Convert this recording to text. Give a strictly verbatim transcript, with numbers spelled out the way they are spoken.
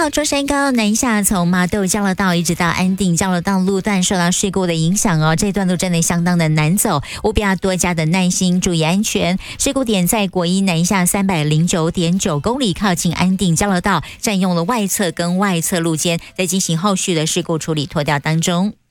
号中山高南下从麻豆交流道一直到安定交流道路段受到事故的影响哦，这段路真的相当的难走，务必要多加的耐心，注意安全。事故点在国一南下三百零九点九公里，靠近安定交流道，占用了外侧跟外侧路肩，在进行后续的事故处理拖吊当中。